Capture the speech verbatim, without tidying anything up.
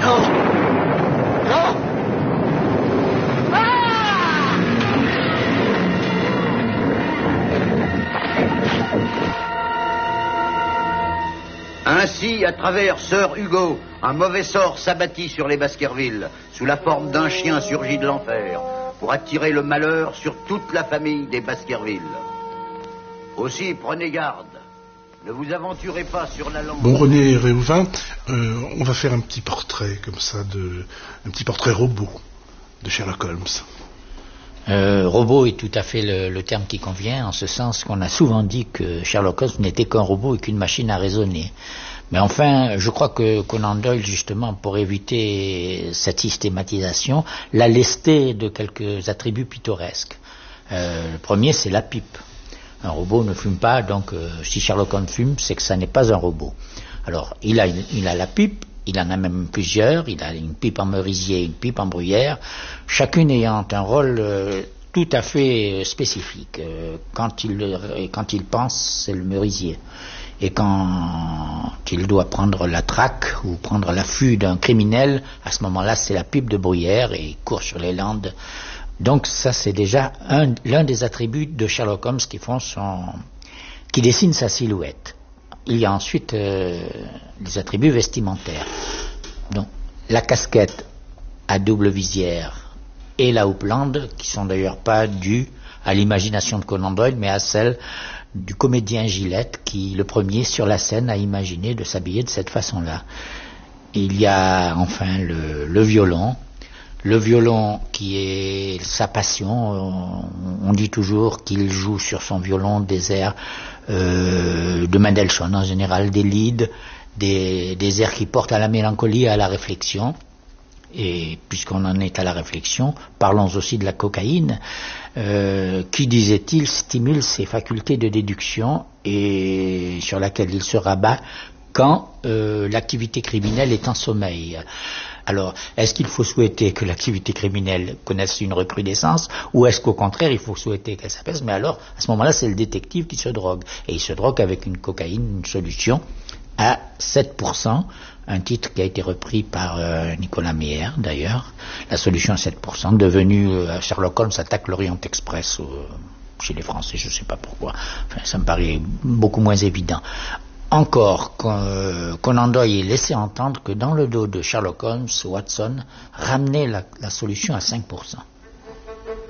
Non. Non. Ainsi, à travers Sir Hugo, un mauvais sort s'abattit sur les Baskerville, sous la forme d'un chien surgi de l'enfer, pour attirer le malheur sur toute la famille des Baskerville. Aussi, prenez garde. Ne vous aventurez pas sur la langue. Bon, René Réhouvin, euh, on va faire un petit portrait comme ça, de, un petit portrait robot de Sherlock Holmes. Euh, robot est tout à fait le, le terme qui convient, en ce sens qu'on a souvent dit que Sherlock Holmes n'était qu'un robot et qu'une machine à raisonner. Mais enfin, je crois que Conan Doyle, justement, pour éviter cette systématisation, l'a lesté de quelques attributs pittoresques. Euh, le premier, c'est la pipe. Un robot ne fume pas, donc euh, si Sherlock Holmes fume, c'est que ça n'est pas un robot. Alors, il a, une, il a la pipe. Il en a même plusieurs, il a une pipe en merisier, une pipe en bruyère, chacune ayant un rôle euh, tout à fait spécifique. Euh, quand, il, quand il pense, c'est le merisier. Et quand il doit prendre la traque ou prendre l'affût d'un criminel, à ce moment-là, c'est la pipe de bruyère et il court sur les landes. Donc ça, c'est déjà un, l'un des attributs de Sherlock Holmes qui font son, qui dessine sa silhouette. Il y a ensuite euh, les attributs vestimentaires. Donc, la casquette à double visière et la houppelande, qui sont d'ailleurs pas dues à l'imagination de Conan Doyle, mais à celle du comédien Gillette, qui, le premier sur la scène, a imaginé de s'habiller de cette façon-là. Il y a enfin le, le violon. Le violon qui est sa passion, on dit toujours qu'il joue sur son violon des airs euh, de Mendelssohn en général, des lieds, des, des airs qui portent à la mélancolie et à la réflexion. Et puisqu'on en est à la réflexion, parlons aussi de la cocaïne, euh, qui, disait-il, stimule ses facultés de déduction et sur laquelle il se rabat quand euh, l'activité criminelle est en sommeil. Alors, est-ce qu'il faut souhaiter que l'activité criminelle connaisse une recrudescence, ou est-ce qu'au contraire, il faut souhaiter qu'elle s'apaise? Mais alors, à ce moment-là, c'est le détective qui se drogue. Et il se drogue avec une cocaïne, une solution, à sept pour cent, un titre qui a été repris par euh, Nicolas Meyer, d'ailleurs. La solution à sept pour cent, devenue euh, Sherlock Holmes attaque l'Orient Express euh, chez les Français, je ne sais pas pourquoi. Enfin, ça me paraît beaucoup moins évident. Encore, Conan Doyle laissait entendre que dans le dos de Sherlock Holmes, Watson ramenait la, la solution à cinq pour cent.